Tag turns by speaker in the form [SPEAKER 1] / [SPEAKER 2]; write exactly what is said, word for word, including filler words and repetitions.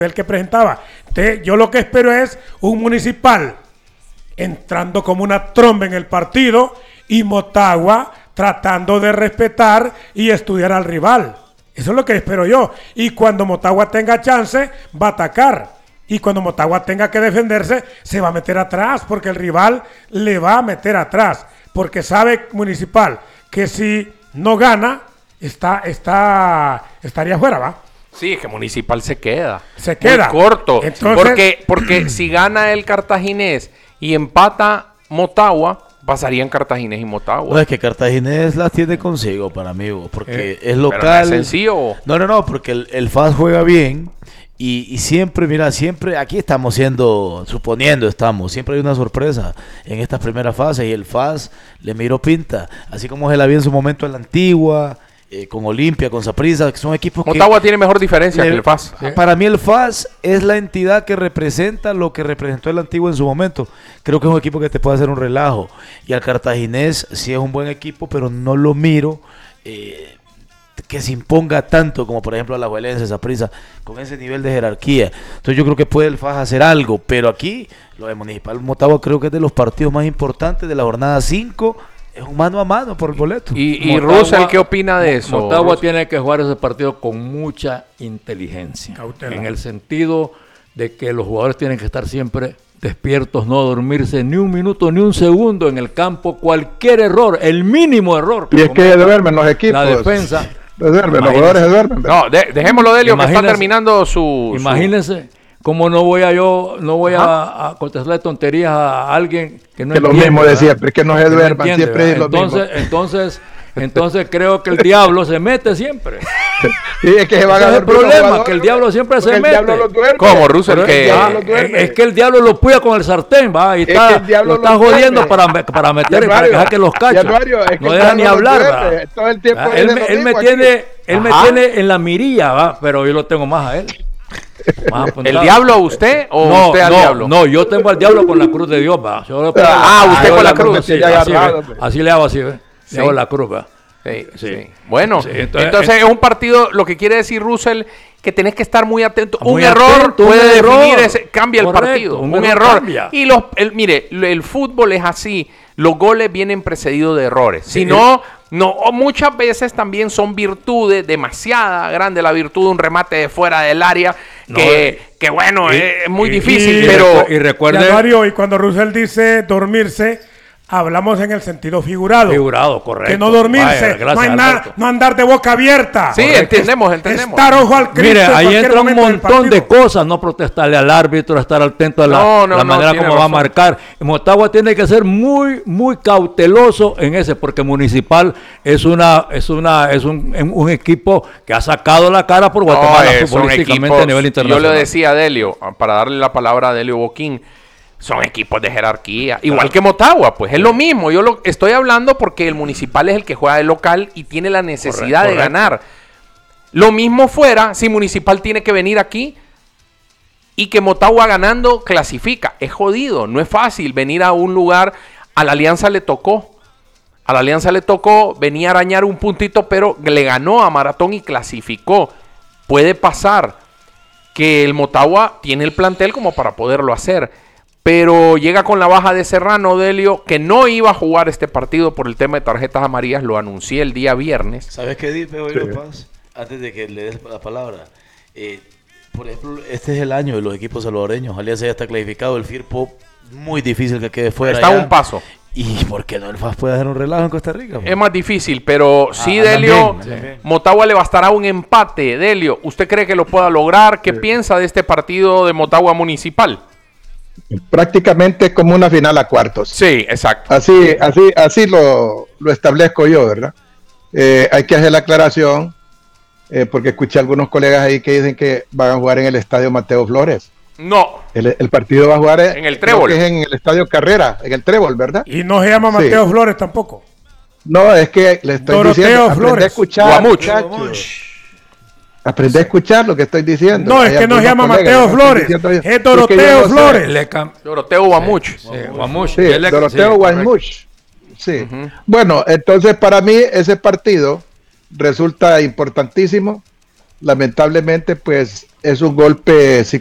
[SPEAKER 1] el que presentaba. Entonces, yo lo que espero es un Municipal entrando como una tromba en el partido y Motagua tratando de respetar y estudiar al rival. Eso es lo que espero yo. Y cuando Motagua tenga chance, va a atacar. Y cuando Motagua tenga que defenderse, se va a meter atrás, porque el rival le va a meter atrás. Porque sabe Municipal que si no gana, está, está, estaría fuera, ¿va?
[SPEAKER 2] Sí, es que Municipal se queda.
[SPEAKER 1] Se queda.
[SPEAKER 2] Muy corto.
[SPEAKER 1] Entonces,
[SPEAKER 2] porque, porque si gana el Cartaginés y empata Motagua, pasarían Cartaginés y Motagua.
[SPEAKER 3] No, es que Cartaginés las tiene consigo para mí, porque eh, es local.
[SPEAKER 2] Pero no es sencillo.
[SPEAKER 3] No, no, no, porque el, el F A S juega bien y, y siempre, mira, siempre aquí estamos siendo, suponiendo estamos, siempre hay una sorpresa en estas primeras fases y el F A S le miró pinta, así como se la vio en su momento en la Antigua. Eh, con Olimpia, con Saprissa, que son equipos
[SPEAKER 2] Motagua que... Motagua tiene mejor diferencia
[SPEAKER 3] el,
[SPEAKER 2] que el F A S.
[SPEAKER 3] ¿Sí? Para mí el F A S es la entidad que representa lo que representó el Antiguo en su momento. Creo que es un equipo que te puede hacer un relajo. Y al Cartaginés sí es un buen equipo, pero no lo miro eh, que se imponga tanto como por ejemplo a la Alajuelense, Saprissa, con ese nivel de jerarquía. Entonces yo creo que puede el F A S hacer algo, pero aquí lo de Municipal Motagua creo que es de los partidos más importantes de la jornada cinco. Es un mano a mano por el boleto.
[SPEAKER 2] ¿Y, y Russell qué opina de eso?
[SPEAKER 4] Motagua tiene que jugar ese partido con mucha inteligencia. Cautela. En el sentido de que los jugadores tienen que estar siempre despiertos, no dormirse ni un minuto ni un segundo en el campo. Cualquier error, el mínimo error.
[SPEAKER 5] Que y es que duermen los equipos.
[SPEAKER 4] La defensa.
[SPEAKER 5] Duermen, los jugadores duermen.
[SPEAKER 2] No, de, dejémoslo de Delio, que está terminando su...
[SPEAKER 4] Imagínense. Su... ¿Cómo no voy a yo, no voy a, a contestarle tonterías a alguien que no
[SPEAKER 5] que
[SPEAKER 4] entiende?
[SPEAKER 5] Lo mismo de siempre, que no se duerman,
[SPEAKER 4] no
[SPEAKER 5] siempre es lo
[SPEAKER 4] entonces,
[SPEAKER 5] mismo.
[SPEAKER 4] Entonces, entonces creo que el diablo se mete siempre.
[SPEAKER 5] Sí, es que se va
[SPEAKER 4] Ese
[SPEAKER 5] a
[SPEAKER 4] es el problema, que el diablo siempre se
[SPEAKER 5] el
[SPEAKER 4] mete.
[SPEAKER 2] ¿Cómo, Russell? Que...
[SPEAKER 4] Ah, es que el diablo lo puya con el sartén, va, y está, lo está jodiendo para, para meter, para dejar que los cache. No deja ni hablar, va.
[SPEAKER 5] Todo el tiempo
[SPEAKER 4] él me, él me tiene, él me tiene en la mirilla, va, pero yo lo tengo más a él.
[SPEAKER 2] ¿El diablo a usted o
[SPEAKER 4] no,
[SPEAKER 2] usted al
[SPEAKER 4] no,
[SPEAKER 2] diablo?
[SPEAKER 4] No, yo tengo al diablo con la cruz de Dios, va. Yo
[SPEAKER 2] ah, usted con la, la cruz.
[SPEAKER 4] Sí, así, así le hago así, ¿ve?
[SPEAKER 2] Sí.
[SPEAKER 4] Le hago la cruz, va.
[SPEAKER 2] Sí, sí. Sí. Bueno,
[SPEAKER 4] sí,
[SPEAKER 2] entonces, entonces es un partido, lo que quiere decir Russell, que tenés que estar muy atento.
[SPEAKER 4] Muy
[SPEAKER 2] un error
[SPEAKER 4] atento,
[SPEAKER 2] puede
[SPEAKER 4] un
[SPEAKER 2] definir,
[SPEAKER 4] error.
[SPEAKER 2] Ese, cambia Correcto, el partido. Un, un error. Cambia. Y los, el, mire, el fútbol es así. Los goles vienen precedidos de errores. Si sí, no, no, muchas veces también son virtudes, demasiada grande la virtud de un remate de fuera del área, no, que, que bueno, y, es muy y, difícil,
[SPEAKER 1] y,
[SPEAKER 2] pero...
[SPEAKER 1] Y recuerde... Mario, y cuando Russell dice dormirse, hablamos en el sentido figurado.
[SPEAKER 4] Figurado, correcto.
[SPEAKER 1] Que no dormirse, Vaya, no, hay na, no andar de boca abierta.
[SPEAKER 2] Sí, correcto. entendemos, entendemos.
[SPEAKER 1] Estar ojo al Cristo.
[SPEAKER 4] Mire, ahí entra un montón de cosas, no protestarle al árbitro, estar atento a la, no, no, la no, manera como razón. va a marcar. Motagua tiene que ser muy, muy cauteloso en ese, porque Municipal es una, es una, es un, un equipo que ha sacado la cara por Guatemala no, futbolísticamente equipos, a nivel internacional.
[SPEAKER 2] Yo le decía a Delio, para darle la palabra a Delio Boquín, son equipos de jerarquía, igual claro. que Motagua, pues es lo mismo. Yo lo estoy hablando porque el Municipal es el que juega de local y tiene la necesidad correcto, de correcto. ganar. Lo mismo fuera si Municipal tiene que venir aquí y que Motagua ganando clasifica. Es jodido, no es fácil venir a un lugar. A la Alianza le tocó. A la Alianza le tocó venir a arañar un puntito, pero le ganó a Maratón y clasificó. Puede pasar que el Motagua tiene el plantel como para poderlo hacer. Pero llega con la baja de Serrano, Delio, que no iba a jugar este partido por el tema de tarjetas amarillas. Lo anuncié el día viernes.
[SPEAKER 3] ¿Sabes qué dice hoy, sí. Paz? Antes de que le des la palabra. Eh, por ejemplo, este es el año de los equipos salvadoreños. Alianza ya está clasificado. El Firpo, muy difícil que quede fuera.
[SPEAKER 2] Está a un
[SPEAKER 3] ya.
[SPEAKER 2] paso.
[SPEAKER 3] ¿Y por qué no el F A S puede hacer un relajo en Costa Rica? Man?
[SPEAKER 2] Es más difícil, pero ah, sí, Delio, sí. Motagua le bastará un empate. Delio, ¿usted cree que lo pueda lograr? ¿Qué sí. piensa de este partido de Motagua Municipal?
[SPEAKER 5] Prácticamente como una final a cuartos.
[SPEAKER 2] Sí, exacto.
[SPEAKER 5] Así, así, así lo, lo establezco yo, ¿verdad? Eh, hay que hacer la aclaración, eh, porque escuché a algunos colegas ahí que dicen que van a jugar en el estadio Mateo Flores.
[SPEAKER 2] No.
[SPEAKER 5] El, el partido va a jugar
[SPEAKER 2] en el Trébol.
[SPEAKER 5] Que es en el estadio Carrera, en el Trébol, ¿verdad?
[SPEAKER 1] Y no se llama Mateo sí. Flores tampoco.
[SPEAKER 5] No, es que le estoy
[SPEAKER 1] Doroteo
[SPEAKER 5] diciendo,
[SPEAKER 1] Flores.
[SPEAKER 5] A escuchar. Aprende a escuchar lo que estoy diciendo.
[SPEAKER 1] No, es que no se llama Mateo Flores, es Doroteo Flores.
[SPEAKER 2] Le cam... Doroteo Guamuch.
[SPEAKER 5] Sí, sí, Guamuch. Sí, Doroteo Guamuch. Sí. Uh-huh. Bueno, entonces para mí ese partido resulta importantísimo. Lamentablemente, pues es un golpe